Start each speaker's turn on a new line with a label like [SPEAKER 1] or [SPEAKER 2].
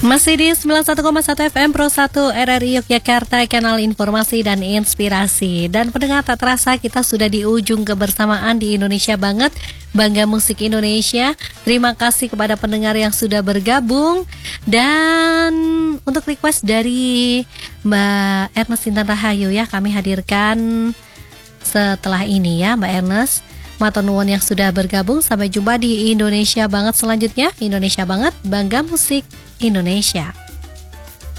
[SPEAKER 1] Masih di 91,1 FM Pro 1 RRI Yogyakarta, kanal informasi dan inspirasi. Dan pendengar, tak terasa kita sudah di ujung kebersamaan di Indonesia Banget, Bangga Musik Indonesia. Terima kasih kepada pendengar yang sudah bergabung. Dan untuk request dari Mbak Ernest Intan Rahayu ya, kami hadirkan setelah ini ya Mbak Ernest. Matur nuwun yang sudah bergabung. Sampai jumpa di Indonesia Banget selanjutnya. Indonesia Banget, Bangga Musik Indonesia.